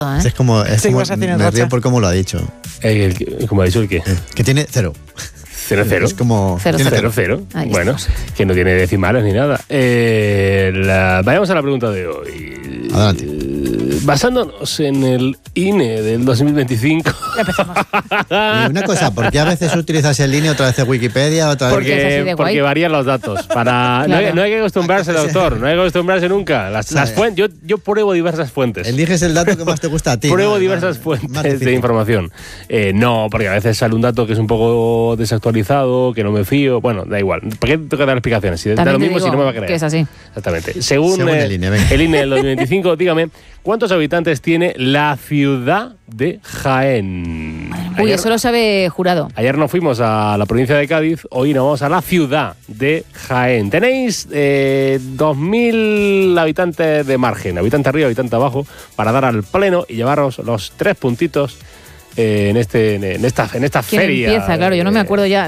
Es como me río por cómo lo ha dicho. ¿Cómo ha dicho el qué? Que tiene 0. 0-0. Es como... 0-0. Bueno, que no tiene decimales ni nada. Vayamos a la pregunta de hoy. Adelante. Basándonos en el INE del 2025. Y una cosa, ¿por qué a veces utilizas el INE, otra vez Wikipedia, otra vez? Porque varían los datos. Claro. No hay que acostumbrarse, doctor. No hay que acostumbrarse nunca. Las fuentes, yo pruebo diversas fuentes. Eliges el dato que más te gusta a ti. Pruebo diversas fuentes de información. No, porque a veces sale un dato que es un poco desactualizado, que no me fío. Bueno, da igual. ¿Por qué tengo que dar explicaciones? Si da lo mismo, si no me va a creer. Que es así. Exactamente. Según el INE del 2025, dígame, ¿cuántos habitantes tiene la ciudad de Jaén? Uy, eso lo sabe Jurado. Ayer nos fuimos a la provincia de Cádiz, hoy nos vamos a la ciudad de Jaén. Tenéis 2.000 habitantes de margen, habitante arriba, habitante abajo, para dar al pleno y llevaros los 3 puntitos en esta ¿Quién feria. Empieza, claro, yo no me acuerdo ya.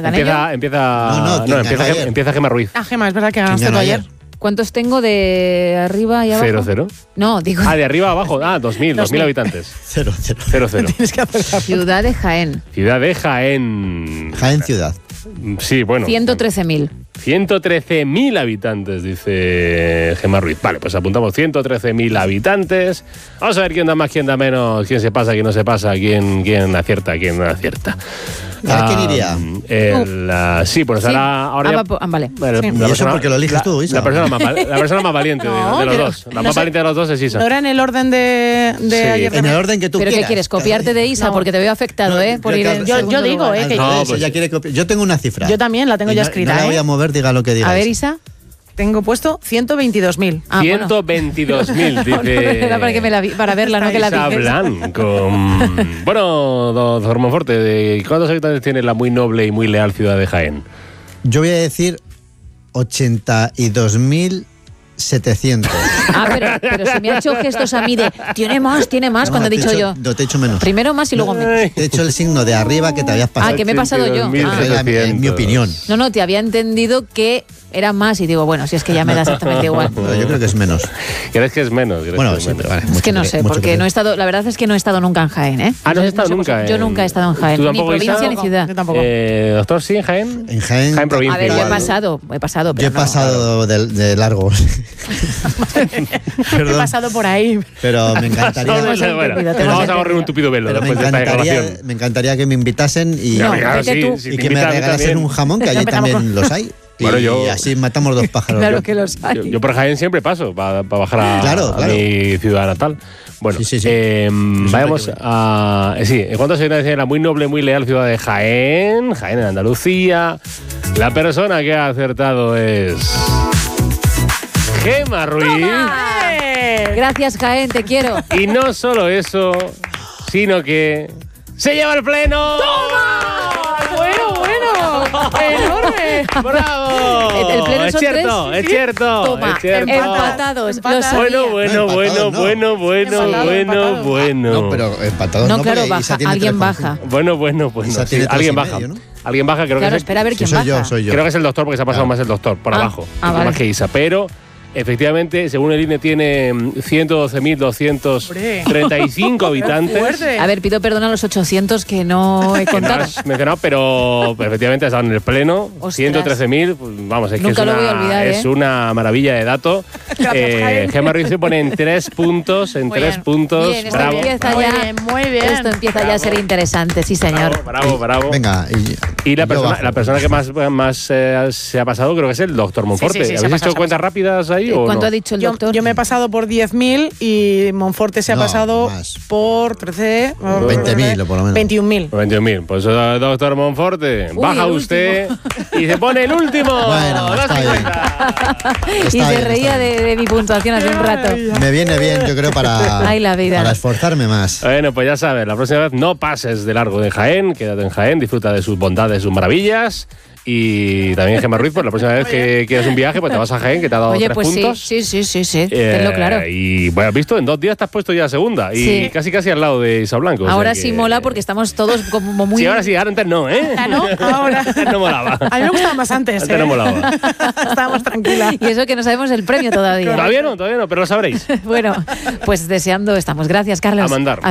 Empieza Gema Ruiz. Gema, es verdad que ganaste tú ayer. ¿Cuántos tengo de arriba y abajo? 0-0. No, digo... de arriba a abajo. 2.000 habitantes. 0-0. Tienes que hacer Ciudad de Jaén. Ciudad de Jaén. Jaén ciudad. Sí, bueno. 113.000. 113.000 habitantes, dice Gema Ruiz. Vale, pues apuntamos 113.000 habitantes. Vamos a ver quién da más, quién da menos, quién se pasa, quién no se pasa, quién acierta, quién no acierta. ¿A quién iría? Sí, pues ahora vale. ¿Y eso porque lo eliges tú, Isa? La persona más valiente de los dos. La más valiente de los dos es Isa. ¿No era en el orden de ayer? En el orden que tú quieras. quieras. ¿Qué quieres? ¿Copiarte de Isa? Porque te veo afectado, por ir en Yo digo, que ella quiere copiar. Yo tengo una cifra. Yo también la tengo ya escrita. No la voy a mover, diga lo que diga. A ver, Isa. Tengo puesto 122.000. 122.000, dice. Era para verla, no que la Isa dices. Blanco. Bueno, doctor Monforte, ¿cuántos habitantes tiene la muy noble y muy leal ciudad de Jaén? Yo voy a decir 82.700. Pero se me ha hecho gestos a mí de tiene más, cuando he dicho yo. No, te he hecho menos. Primero más y luego menos. Te he hecho el signo de arriba que te habías pasado. Que me he pasado yo. En mi opinión. No, te había entendido que era más y digo, bueno, si es que ya me da exactamente igual. Yo creo que es menos. ¿Crees que es menos? Bueno, sí, pero vale. Es que no sé, porque no he estado, la verdad es que no he estado nunca en Jaén, ¿eh? No has estado nunca. Yo nunca he estado en Jaén, ni provincia ni ciudad. Yo tampoco. Doctor, ¿sí en Jaén? En Jaén provincia. A ver, yo he pasado. Yo he pasado de largo. He pasado por ahí. Pero me encantaría. Vamos a correr un tupido velo después de esta grabación. Me encantaría que me invitasen y que me regalasen un jamón, que allí también los hay. Bueno, y así matamos 2 pájaros. Claro que los hay. Yo por Jaén siempre paso para bajar a mi ciudad natal. Bueno, sí. vayamos a... ¿cuántos habitantes tiene la muy noble, muy leal ciudad de Jaén? Jaén en Andalucía. La persona que ha acertado es... Gema Ruiz. Gracias, Jaén, te quiero. Y no solo eso, sino que... ¡se lleva el pleno! ¡Toma! Bueno, enorme. ¡Bravo! El pleno son es cierto. Toma, empatados. Lo sabía. Bueno. No, pero empatados no, claro, baja. Alguien baja. Bueno. Sí, alguien baja. Medio, ¿no? Alguien baja, creo que es espera a ver quién baja. Soy yo. Creo que es el doctor, porque se ha pasado más el doctor, por abajo. Vale. Más que Isa, pero... Efectivamente, según el INE, tiene 112.235 habitantes. A ver, pido perdón a los 800 que no he Que no contado. has mencionado, pero efectivamente ha estado en el pleno. Ostras. 113.000, pues, vamos, es Nunca que lo voy a olvidar, es una maravilla de dato. Gema Ruiz se pone en 3 puntos. Bien, esto Bravo. empieza ya. Muy bien. Esto empieza ya a ser interesante, sí, señor. Bravo. Venga. Y la persona que más se ha pasado creo que es el doctor Monforte. Sí, ¿Habéis hecho cuentas rápidas ahí o ¿Cuánto no? ha dicho el doctor? Yo me he pasado por 10.000 y Monforte se ha pasado más. por 13... 20.000 o por lo menos. 21.000. 21.000. Pues doctor Monforte, baja el usted y se pone el último. Bueno, está bien. Y se reía de mi puntuación hace un rato. Me viene bien, yo creo, para esforzarme más. Bueno, pues ya sabes, la próxima vez no pases de largo de Jaén, quédate en Jaén, disfruta de sus bondades, sus maravillas. Y también Gema Ruiz, pues la próxima vez que quieras un viaje, pues te vas a Jaén, que te ha dado 3 puntos. Sí, tenlo claro. Y bueno, has visto, en 2 días te has puesto ya segunda. Y casi al lado de Isa Blanco. Ahora sí mola porque estamos todos como muy... Sí, ahora antes no, ¿eh? ¿No? Ahora. Antes no molaba. A mí me gustaba más antes. Antes no molaba. Estábamos tranquilas. Y eso que no sabemos el premio todavía. Todavía no, pero lo sabréis. Bueno, pues deseando estamos. Gracias, Carlos. A mandar.